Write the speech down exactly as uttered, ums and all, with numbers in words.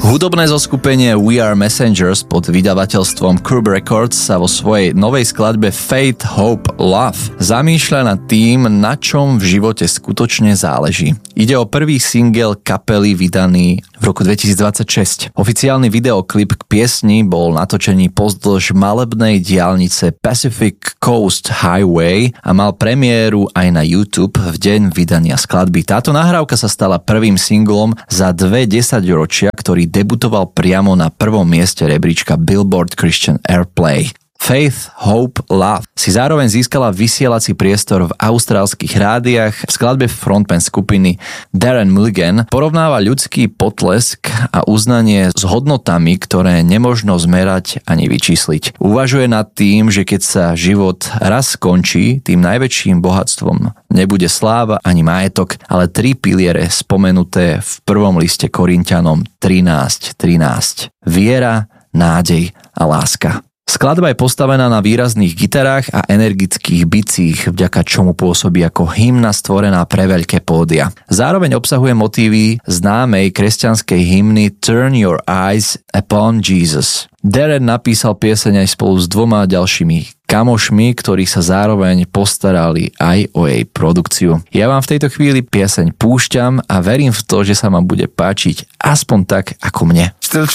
Hudobné zoskupenie We Are Messengers pod vydavateľstvom Curb Records sa vo svojej novej skladbe Faith, Hope, Love zamýšľa nad tým, na čom v živote skutočne záleží. Ide o prvý single kapely vydaný v roku dvetisícdvadsaťšesť. Oficiálny videoklip k piesni bol natočený pozdĺž malebnej diaľnice Pacific Coast Highway a mal premiéru aj na YouTube v deň vydania skladby. Táto nahrávka sa stala prvým singlom za dve desaťročia, ktorý debutoval priamo na prvom mieste rebríčka Billboard Christian Airplay. Faith, Hope, Love si zároveň získala vysielací priestor v austrálskych rádiách. V skladbe frontman skupiny Darren Mulligan porovnáva ľudský potlesk a uznanie s hodnotami, ktoré nemožno zmerať ani vyčísliť. Uvažuje nad tým, že keď sa život raz skončí, tým najväčším bohatstvom nebude sláva ani majetok, ale tri piliere spomenuté v prvom liste Korinťanom trinásť trinásť. Viera, nádej a láska. Skladba je postavená na výrazných gitarách a energických bicích, vďaka čomu pôsobí ako hymna stvorená pre veľké pódia. Zároveň obsahuje motívy známej kresťanskej hymny Turn Your Eyes Upon Jesus. Darren napísal pieseň aj spolu s dvoma ďalšími kamošmi, ktorí sa zároveň postarali aj o jej produkciu. Ja vám v tejto chvíli pieseň púšťam a verím v to, že sa vám bude páčiť aspoň tak ako mne.